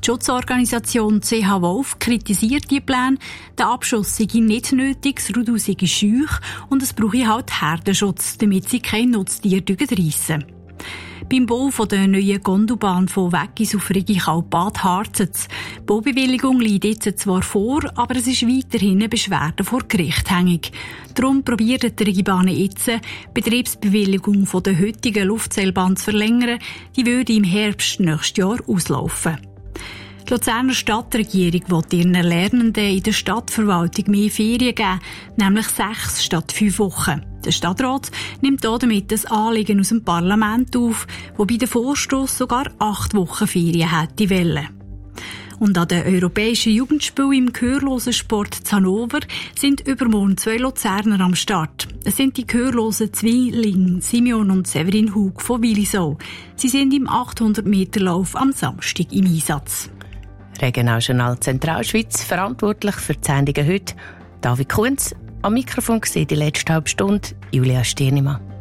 Schutzorganisation CH Wolf kritisiert die Pläne. Der Abschuss sei nicht nötig, das Rudel sei scheuch und es brauche halt Herdenschutz, damit sie kein Nutztier reissen. Beim Bau der neuen Gondelbahn von Weggis auf Regichau-Bad Harzens. Die Baubewilligung liegt jetzt zwar vor, aber es ist weiterhin eine Beschwerde vor Gericht hängig. Darum probiert die Regibahn jetzt, die Betriebsbewilligung von der heutigen Luftseilbahn zu verlängern. Die würde im Herbst nächstes Jahr auslaufen. Die Luzerner Stadtregierung will ihren Lernenden in der Stadtverwaltung mehr Ferien geben, nämlich 6 statt 5 Wochen. Der Stadtrat nimmt damit das Anliegen aus dem Parlament auf, wobei der Vorstoss sogar 8 Wochen Ferien hätte wollen. Und an den europäischen Jugendspielen im Gehörlosensport zu Hannover sind übermorgen 2 Luzerner am Start. Es sind die gehörlosen Zwillinge Simeon und Severin Hug von Willisau. Sie sind im 800-Meter-Lauf am Samstag im Einsatz. Regionaljournal Zentralschweiz, verantwortlich für die Sendungen heute David Kunz. Am Mikrofon gesehen die letzte halbe Stunde Julia Stirnimann.